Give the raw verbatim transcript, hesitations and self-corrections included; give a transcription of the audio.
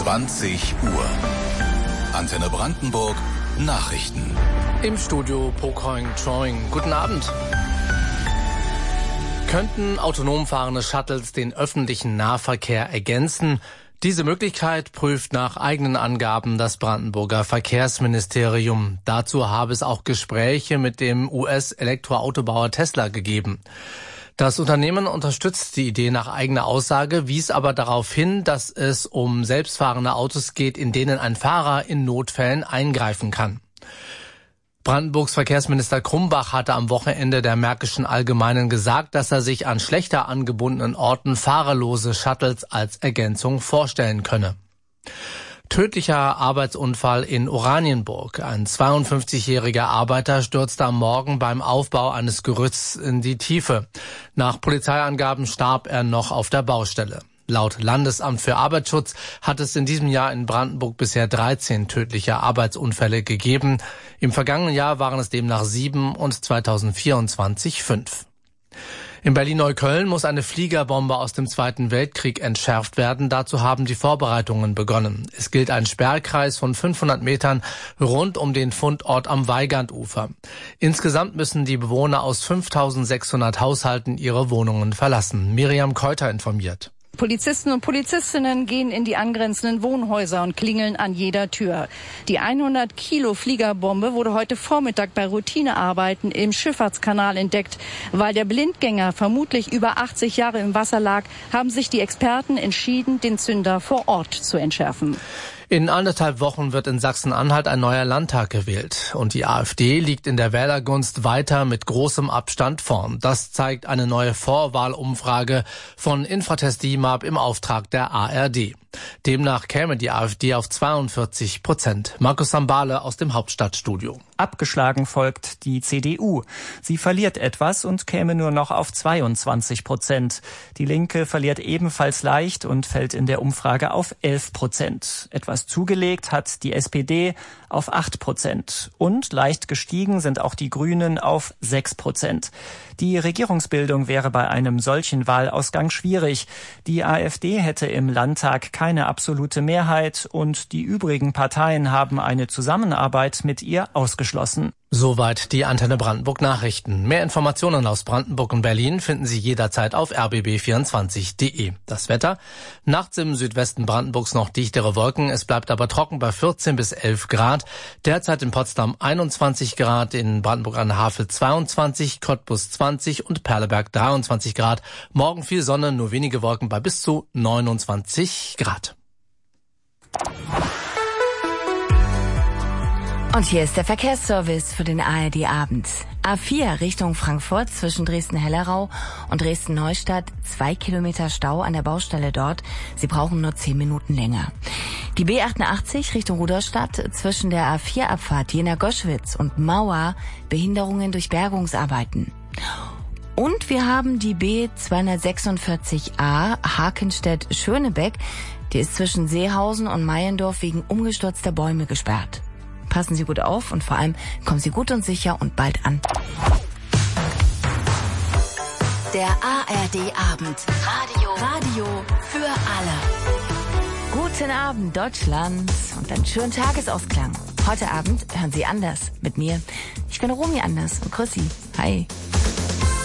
zwanzig Uhr. Antenne Brandenburg Nachrichten. Im Studio Pocoing Choing. Guten Abend. Könnten autonom fahrende Shuttles den öffentlichen Nahverkehr ergänzen? Diese Möglichkeit prüft nach eigenen Angaben das Brandenburger Verkehrsministerium. Dazu habe es auch Gespräche mit dem U S-Elektroautobauer Tesla gegeben. Das Unternehmen unterstützt die Idee nach eigener Aussage, wies aber darauf hin, dass es um selbstfahrende Autos geht, in denen ein Fahrer in Notfällen eingreifen kann. Brandenburgs Verkehrsminister Krumbach hatte am Wochenende der Märkischen Allgemeinen gesagt, dass er sich an schlechter angebundenen Orten fahrerlose Shuttles als Ergänzung vorstellen könne. Tödlicher Arbeitsunfall in Oranienburg. Ein zweiundfünfzigjähriger Arbeiter stürzte am Morgen beim Aufbau eines Gerüsts in die Tiefe. Nach Polizeiangaben starb er noch auf der Baustelle. Laut Landesamt für Arbeitsschutz hat es in diesem Jahr in Brandenburg bisher dreizehn tödliche Arbeitsunfälle gegeben. Im vergangenen Jahr waren es demnach sieben und zweitausendvierundzwanzig fünf. In Berlin-Neukölln muss eine Fliegerbombe aus dem Zweiten Weltkrieg entschärft werden. Dazu haben die Vorbereitungen begonnen. Es gilt ein Sperrkreis von fünfhundert Metern rund um den Fundort am Weigandufer. Insgesamt müssen die Bewohner aus fünftausendsechshundert Haushalten ihre Wohnungen verlassen. Miriam Keuter informiert. Polizisten und Polizistinnen gehen in die angrenzenden Wohnhäuser und klingeln an jeder Tür. Die hundert Kilo Fliegerbombe wurde heute Vormittag bei Routinearbeiten im Schifffahrtskanal entdeckt. Weil der Blindgänger vermutlich über achtzig Jahre im Wasser lag, haben sich die Experten entschieden, den Zünder vor Ort zu entschärfen. In anderthalb Wochen wird in Sachsen-Anhalt ein neuer Landtag gewählt. Und die AfD liegt in der Wählergunst weiter mit großem Abstand vorn. Das zeigt eine neue Vorwahlumfrage von Infratest D I M A P im Auftrag der A R D. Demnach käme die AfD auf zweiundvierzig Prozent. Markus Sambale aus dem Hauptstadtstudio. Abgeschlagen folgt die C D U. Sie verliert etwas und käme nur noch auf zweiundzwanzig Prozent. Die Linke verliert ebenfalls leicht und fällt in der Umfrage auf elf Prozent. Etwas zugelegt hat die S P D auf acht Prozent. Und leicht gestiegen sind auch die Grünen auf sechs Prozent. Die Regierungsbildung wäre bei einem solchen Wahlausgang schwierig. Die AfD hätte im Landtag keine absolute Mehrheit und die übrigen Parteien haben eine Zusammenarbeit mit ihr ausgeschlossen. Soweit die Antenne Brandenburg Nachrichten. Mehr Informationen aus Brandenburg und Berlin finden Sie jederzeit auf r b b vierundzwanzig punkt d e. Das Wetter: Nachts im Südwesten Brandenburgs noch dichtere Wolken, es bleibt aber trocken bei vierzehn bis elf Grad. Derzeit in Potsdam einundzwanzig Grad, in Brandenburg an der Havel zweiundzwanzig, Cottbus zwanzig und Perleberg dreiundzwanzig Grad. Morgen viel Sonne, nur wenige Wolken bei bis zu neunundzwanzig Grad. Und hier ist der Verkehrsservice für den A R D-Abend. A vier Richtung Frankfurt zwischen Dresden-Hellerau und Dresden-Neustadt. Zwei Kilometer Stau an der Baustelle dort. Sie brauchen nur zehn Minuten länger. Die B achtundachtzig Richtung Rudolstadt zwischen der A vier Abfahrt Jena-Goschwitz und Mauer. Behinderungen durch Bergungsarbeiten. Und wir haben die B zweihundertsechsundvierzig A Hakenstedt-Schönebeck. Die ist zwischen Seehausen und Meiendorf wegen umgestürzter Bäume gesperrt. Passen Sie gut auf und vor allem kommen Sie gut und sicher und bald an. Der A R D-Abend. Radio. Radio für alle. Guten Abend, Deutschland und einen schönen Tagesausklang. Heute Abend hören Sie Anders mit mir. Ich bin Romy Anders und grüß Sie. Hi.